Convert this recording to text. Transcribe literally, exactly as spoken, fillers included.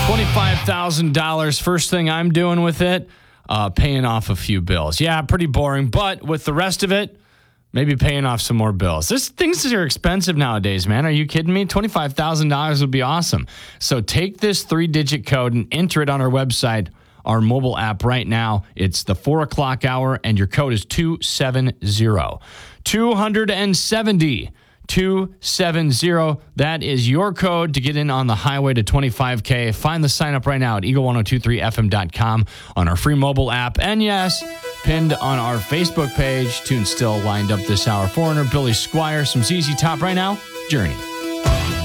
twenty-five thousand dollars. First thing I'm doing with it, uh, paying off a few bills. Yeah, pretty boring, but with the rest of it, maybe paying off some more bills. This things are expensive nowadays, man. Are you kidding me? twenty-five thousand dollars would be awesome. So take this three-digit code and enter it on our website, our mobile app right now. It's the four o'clock hour, and your code is two seven zero. two seventy. two seven zero. That is your code to get in on the highway to twenty-five K. Find the sign up right now at eagle ten twenty-three f m dot com on our free mobile app. And yes, pinned on our Facebook page. Tune still lined up this hour. Foreigner, Billy Squire, some Z Z Top right now. Journey.